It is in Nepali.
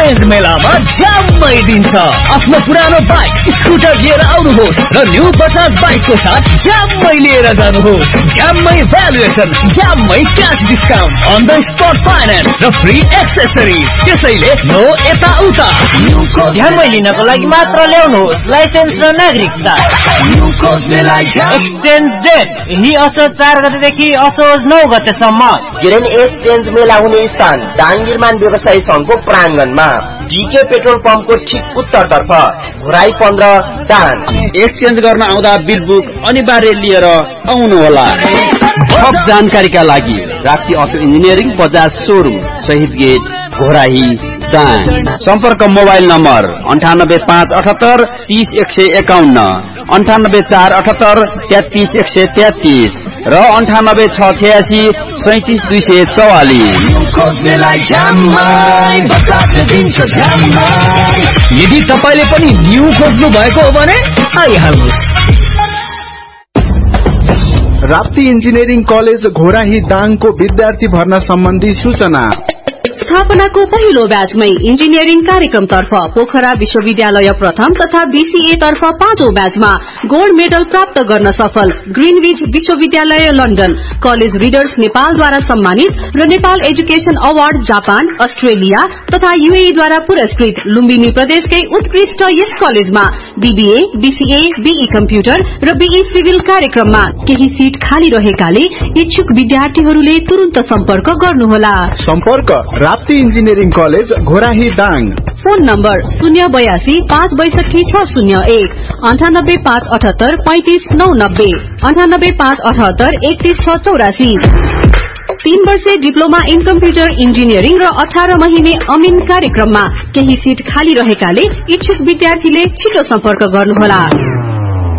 एक्सचेन्ज मेलामा ज्यामै दिन्छ। आफ्नो पुरानो बाइक स्कुटर लिएर आउनुहोस् र न्यू बजाज बाइकको साथ ज्यामै लिएर जानुहोस्। ज्यामै valuation, ज्यामै cash discount, on the spot finance र फ्री एक्सेसरिज। त्यसैले नो यता उता, ज्यामै लिनको लागि मात्र ल्याउनुहोस् लाइसेन्स र नागरिकता। एक्सचेन्ज डेट यही असोज 4 गतेदेखि असोज 9 गतेसम्म। ग्रेन एक्सचेन्ज मेला हुने स्थान दाङ निर्माण व्यवसायी संघको प्राङ्गणमा, डीके पेट्रोल पम्पको ठिक उत्तरतर्फ, घोराई 15 दाङ। एक्सचेन्ज गर्न आउँदा बिल बुक अनिवार्य लिएर आउनुहोला। थप जानकारीका लागि Rapti auto engineering Bajaj showroom, शहीद गेट, घोराई दाङ। सम्पर्क मोबाइल नम्बर 98578 30151, 98478 33133 र 98686 37244। यदि तपाईले पनि न्यू खोज्नु भएको हो भने आइहाल्नुहोस्। राप्ती इन्जिनियरिङ कलेज घोराही दाङको विद्यार्थी भर्ना सम्बन्धी सूचना। स्थापनाको पहिलो ब्याचमै इन्जिनियरिङ कार्यक्रम तर्फ पोखरा विश्वविद्यालय प्रथम तथा बीसीए तर्फ 5औं ब्याचमा गोल्ड मेडल प्राप्त गर्न सफल ग्रीनविच विश्वविद्यालय लन्डन, कलेज रिडर्स नेपालद्वारा सम्मानित र Nepal education award Japan, Australia तथा यूएई द्वारा पुरस्कृत लुम्बिनी प्रदेशकै उत्कृष्ट यस कलेजमा बीबीए, बीसीए, बीई कम्प्युटर र बीई सिभिल कार्यक्रममा केही सीट खाली रहेकाले इच्छुक विद्यार्थीहरूले तुरुन्त सम्पर्क गर्नुहोला। सम्पर्क Rapti engineering college Ghorahi Dang. Phone number 082 562 601, 98 578 35 990, 98 578 31 684। 3 वर्षे डिप्लोमा इन कम्प्युटर इन्जिनियरिङ र 18 महिने अमिन कार्यक्रममा केही सीट खाली रहेकाले इच्छुक विद्यार्थीले छिटो सम्पर्क गर्नुहोला।